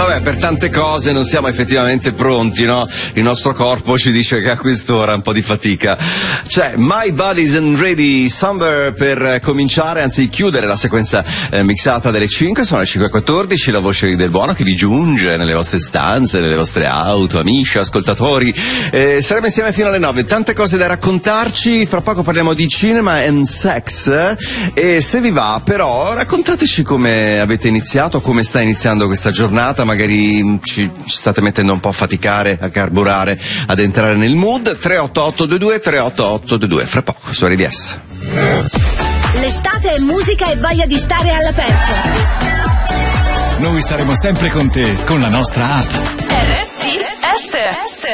vabbè, per tante cose non siamo effettivamente pronti, no? Il nostro corpo ci dice che a quest'ora è un po' di fatica. C'è My Body Isn't Ready Summer per cominciare, anzi chiudere la sequenza mixata delle 5, sono le 5:14, la voce del buono che vi giunge nelle vostre stanze, nelle vostre auto, amici, ascoltatori. Saremo insieme fino alle 9, tante cose da raccontarci, fra poco parliamo di cinema and sex, e se vi va però raccontateci come avete iniziato, come sta iniziando questa giornata, magari ci state mettendo un po' a faticare, a carburare, ad entrare nel mood. 38822 38822, fra poco su RDS. L'estate è musica e voglia di stare all'aperto. Noi saremo sempre con te, con la nostra app. RDS.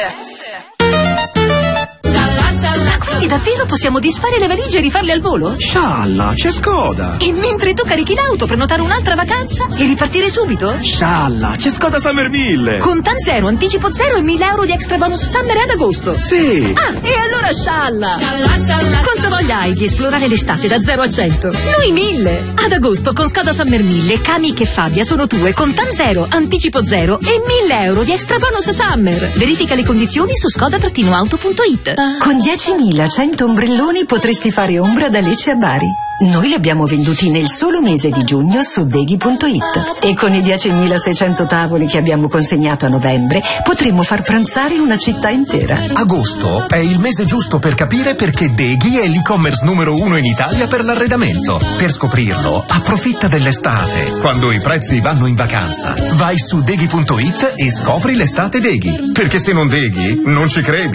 E davvero possiamo disfare le valigie e rifarle al volo? Scialla, c'è Skoda. E mentre tu carichi l'auto, prenotare un'altra vacanza e ripartire subito? Scialla, c'è Skoda Summer 1000. Con TAN0, anticipo 0 e 1.000 euro di extra bonus summer ad agosto. Sì. Ah, e allora scialla. Quanta voglia hai di esplorare l'estate da 0 a 100? Noi 1000. Ad agosto con Skoda Summer 1000, Kamiq e Fabia sono tue con TAN0, anticipo 0 e 1.000 euro di extra bonus summer. Verifica le condizioni su skoda-auto.it. Con 10.100 ombrelloni potresti fare ombra da Lecce a Bari. Noi li abbiamo venduti nel solo mese di giugno su Deghi.it. E con i 10.600 tavoli che abbiamo consegnato a novembre potremmo far pranzare una città intera. Agosto è il mese giusto per capire perché Deghi è l'e-commerce numero 1 in Italia per l'arredamento. Per scoprirlo, approfitta dell'estate, quando i prezzi vanno in vacanza. Vai su Deghi.it e scopri l'estate Deghi. Perché se non Deghi, non ci credi.